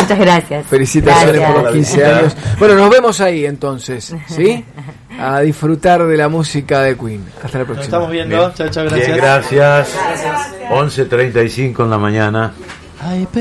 Muchas gracias. Felicitaciones por los 15 años. Bueno, nos vemos ahí entonces, ¿sí? A disfrutar de la música de Queen. Hasta la próxima. Nos estamos viendo. Chao, chao, gracias. Bien, gracias. 11:35 en la mañana.